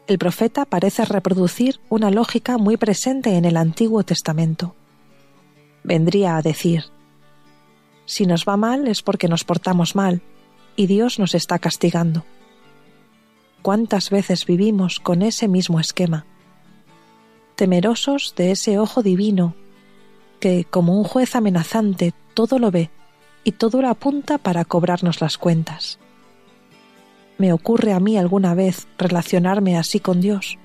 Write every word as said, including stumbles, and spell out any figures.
El profeta parece reproducir una lógica muy presente en el Antiguo Testamento. Vendría a decir: si nos va mal es porque nos portamos mal y Dios nos está castigando. ¿Cuántas veces vivimos con ese mismo esquema? Temerosos de ese ojo divino que, como un juez amenazante, todo lo ve y todo lo apunta para cobrarnos las cuentas. ¿Me ocurre a mí alguna vez relacionarme así con Dios?